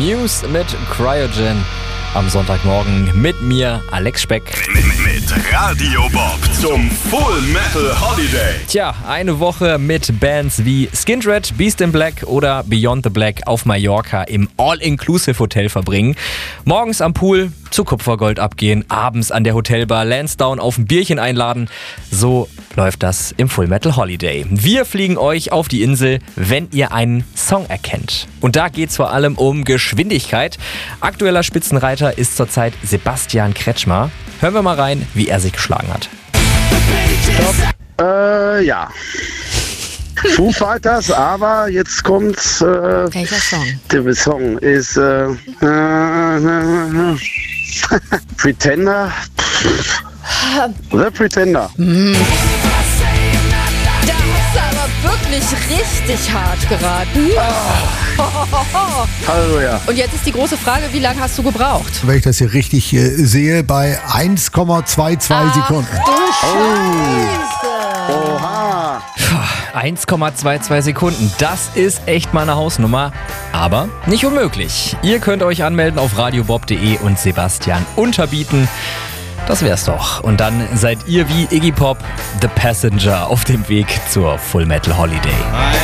Muse mit Cryogen. Am Sonntagmorgen mit mir, Alex Speck. Mit Radio Bob zum Full Metal Holiday. Tja, eine Woche mit Bands wie Skindred, Beast in Black oder Beyond the Black auf Mallorca im All-Inclusive-Hotel verbringen. Morgens am Pool zu Kupfergold abgehen, abends an der Hotelbar Lansdowne auf ein Bierchen einladen. So läuft das im Full Metal Holiday. Wir fliegen euch auf die Insel, wenn ihr einen Song erkennt. Und da geht's vor allem um Geschwindigkeit. Aktueller Spitzenreiter ist zurzeit Sebastian Kretschmer. Hören wir mal rein, wie er sich geschlagen hat. Ja. Foo Fighters, aber jetzt kommt... Welcher Song? Der Song ist... Pretender. The Pretender. Da hast du aber wirklich richtig hart geraten. Halleluja. Und jetzt ist die große Frage, wie lange hast du gebraucht? Wenn ich das hier richtig sehe, bei 1,22 Sekunden. Du Scheiße! Oha. 1,22 Sekunden, das ist echt mal eine Hausnummer, aber nicht unmöglich. Ihr könnt euch anmelden auf radiobob.de und Sebastian unterbieten. Das wär's doch. Und dann seid ihr wie Iggy Pop, The Passenger, auf dem Weg zur Full Metal Holiday.